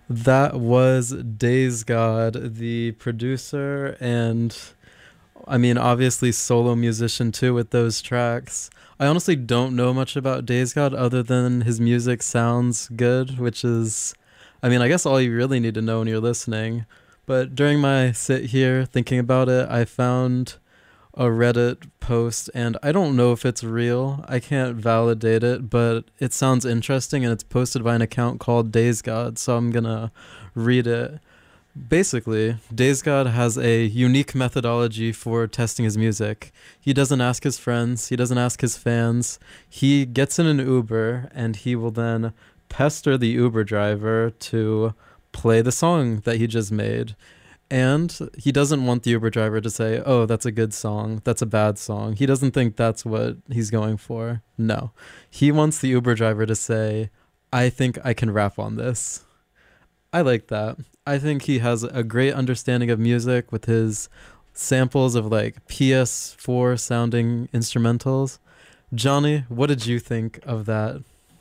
That was Days God, the producer and I mean obviously solo musician too with those tracks. I honestly don't know much about Days God other than his music sounds good, which is I mean, I guess all you really need to know when you're listening. But during my sit here thinking about it, I found a Reddit post, and I don't know if it's real. I can't validate it, but it sounds interesting, and it's posted by an account called Days God, so I'm gonna read it. Basically, Days God has a unique methodology for testing his music. He doesn't ask his friends, he doesn't ask his fans. He gets in an Uber and he will then pester the Uber driver to play the song that he just made. And he doesn't want the Uber driver to say, oh, that's a good song, that's a bad song. He doesn't think that's what he's going for. No. He wants the Uber driver to say, I think I can rap on this. I like that. I think he has a great understanding of music with his samples of like PS4 sounding instrumentals. Johnny, what did you think of that?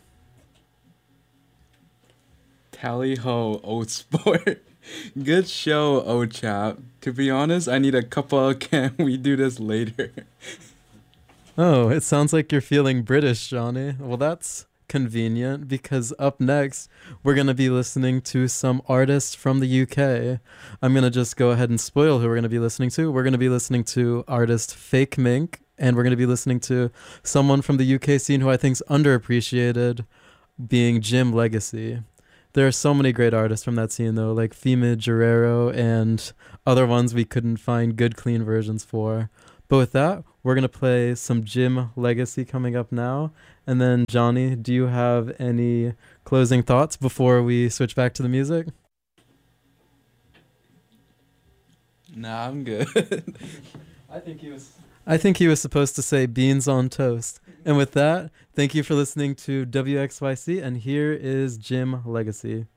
Tally ho, old sport. Good show, old chap. To be honest, I need a couple. Can we do this later? Oh, it sounds like you're feeling British, Johnny. Well, that's convenient because up next, we're going to be listening to some artists from the UK. I'm going to just go ahead and spoil who we're going to be listening to. We're going to be listening to artist Fake Mink, and we're going to be listening to someone from the UK scene who I think's underappreciated, being Jim Legacy. There are so many great artists from that scene, though, like Fima Guerrero and other ones we couldn't find good, clean versions for. But with that, we're going to play some Jim Legacy coming up now. And then, Johnny, do you have any closing thoughts before we switch back to the music? Nah, I'm good. I think he was. I think he was supposed to say beans on toast. And with that, thank you for listening to WXYC, and here is Jim Legacy.